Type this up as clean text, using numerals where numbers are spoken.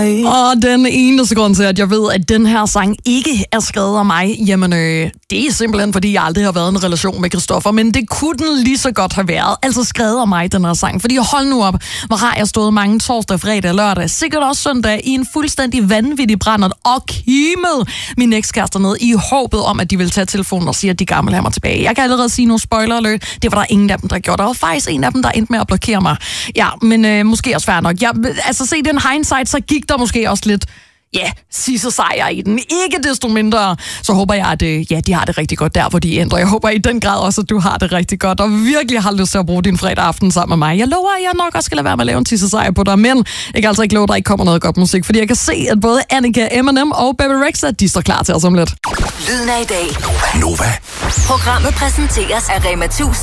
mig. Og den eneste grund til, at jeg ved, at den her sang ikke er skrevet af mig, jamen det er simpelthen, fordi jeg aldrig har været i en relation med Christoffer, men det kunne den lige så godt have været. Altså skrevet af mig, den her sang. Fordi hold nu op, hvor har jeg stået mange torsdag, fredag og lørdag, sikkert også søndag, i en fuldstændig vanvittig brændert og kimet min ekskærester ned i håbet om, at de vil tage telefonen og sige, at de gerne vil have mig tilbage. Jeg kan allerede sige nogle spoiler alert. Det var der ingen af dem, der gjorde. Der var faktisk en af dem, der endte med at blokere mig. Ja, men måske også fair nok. Altså se den hindsight, så gik der måske også lidt sidste sejr i den. Ikke desto mindre, så håber jeg, at de har det rigtig godt der, hvor de ændrer. Jeg håber i den grad også, at du har det rigtig godt, og virkelig har lyst til at bruge din fredag aften sammen med mig. Jeg lover, at jeg nok også skal lade være med at lave en tisse sejr på dig, men jeg kan altså ikke love, at der ikke kommer noget godt musik, fordi jeg kan se, at både Annika, Eminem og Baby Rexha, de står klar til os om lidt. Lyden af i dag. Nova. Programmet præsenteres af Rema 1000